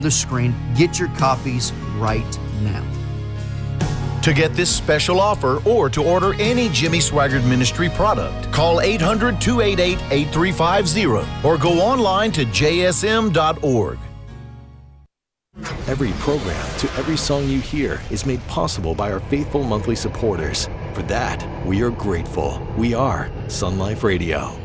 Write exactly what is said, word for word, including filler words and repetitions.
the screen. Get your copies right now. To get this special offer or to order any Jimmy Swaggart Ministry product, call eight hundred, two eight eight, eight three five zero or go online to j s m dot org. Every program to every song you hear is made possible by our faithful monthly supporters. For that, we are grateful. We are Sun Life Radio.